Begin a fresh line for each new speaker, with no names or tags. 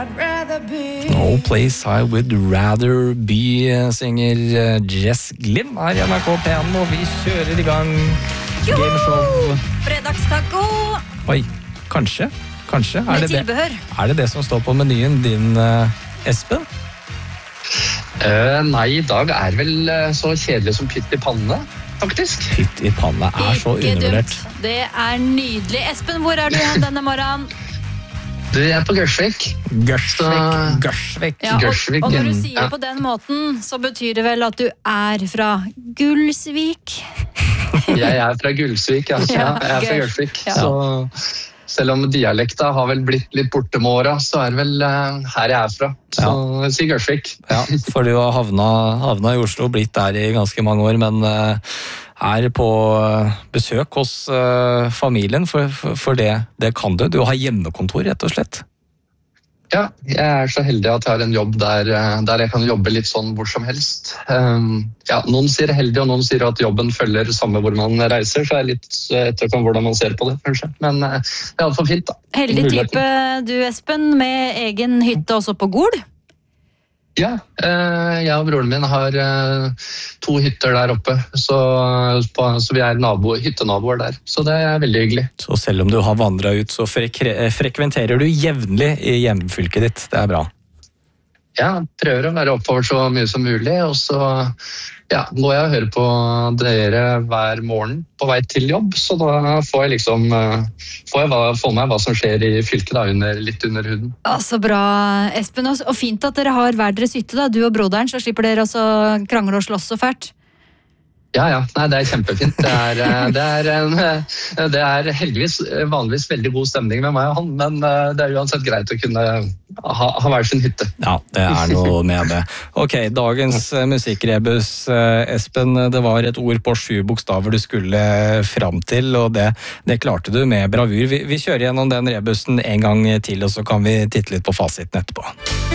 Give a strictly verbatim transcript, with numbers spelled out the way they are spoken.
No place I would rather be, synger Jess Glynn her i N R K P en, og vi kjører i gang gameshow.
Fredagstaco.
Oi, kanskje, kanskje. Er
Med
det det,
tilbehør.
er det det som står på menyen din, uh, Espen?
Uh, nei, i dag er vel uh, så kjedelig som pytt i panne, faktisk.
Pytt i panne er så
Ikke
undervurdert.
dumt. Det er nydelig. Espen, hvor er du hen denne morgenen?
Du er på Gørsvik.
Gørsvik, Gørsvik.
Ja, og,
Gørsvik,
og når du
ja.
sier det på den måten, så betyr det vel at du er fra Gullsvik?
Jeg er fra Gullsvik, ja.
Ja,
Jeg er fra
gøy.
Gørsvik.
Ja.
Så selv om dialekta har vel blitt litt borte med åra, så er det vel uh, her jeg er fra. Så jeg sier Gørsvik.
Ja, for du har havna, havna i Oslo, blitt der i ganske mange år, men uh, er på besøk hos uh, familien, for, for, for det, det kan du. Du har hjemmekontor, rett og slett.
Ja, jeg er så heldig at jeg har en jobb der, uh, der jeg kan jobbe litt sånn hvor som helst. Um, ja, noen sier heldig, og noen sier at jobben følger samme hvor man reiser, så er det litt etter hvordan man ser på det, kanskje. Men uh, det er alt for fint, da.
Heldig type du, Espen, med egen hytte også på Gol.
Ja, eh, jeg og broren min har eh, to hytter der oppe, så, på, så vi er nabo, hyttenaboer der. Så det er veldig hyggelig.
Så selv om du har vandret ut, så frek- frekventerer du jevnlig i hjemmefylket ditt. Det er bra.
Ja, prøver å være oppover så mye som mulig, og så ja, går jeg og hører på dere hver morgen på vei til jobb, så da får jeg liksom eh, får jeg hva, får meg hva som skjer i fylket da, under, litt under huden.
Ja, så bra, Espen. Og og fint at dere har hver deres hytte, da, du og broderen, så slipper dere også krangle og slåss så fælt.
Ja, ja. Nei, det er kjempefint. Det er, eh, det, er en, eh, det er heldigvis eh, vanligvis veldig god stemning med meg og han, men eh, det er uansett greit å kunne ha, ha hver sin hytte.
Ja, det er noe med det. Ok, dagens eh, musikkrebus, eh, Espen, det var et ord på sju bokstaver du skulle fram til, og det, det klarte du med bravur. Vi, vi kjører gjennom den rebusen en gang til, og så kan vi titte litt på fasiten etterpå.